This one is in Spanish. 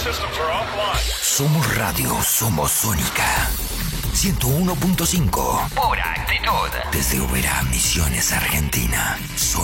Somos radio, somos Sónica. 101.5. Pura actitud. Desde Oberá, Misiones, Argentina. Somos